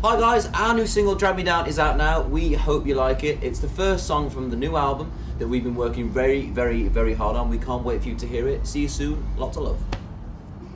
Hi guys, our new single Drag Me Down is out now. We hope you like it. It's the first song from the new album that we've been working very, very, very hard on. We can't wait for you to hear it. See you soon. Lots of love.